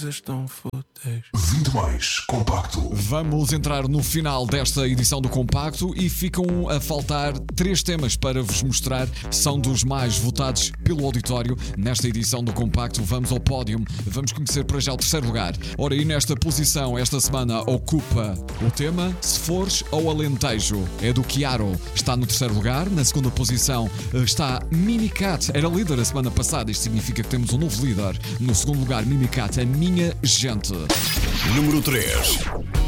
coisas tão fúteis. 20 mais compacto. Vamos entrar no final desta edição do Compacto e ficam a faltar 3 temas para vos mostrar. São dos mais votados pelo auditório. Nesta edição do Compacto vamos ao pódio. Vamos conhecer para já o terceiro lugar. Ora, e nesta posição, esta semana ocupa o tema Se Fores ao Alentejo. É do Chiaro. Está no terceiro lugar. Na segunda posição está Minicat. Era líder a semana passada. Isto significa que temos um novo líder. No segundo lugar, Minicat, A Minha Gente. Número 3.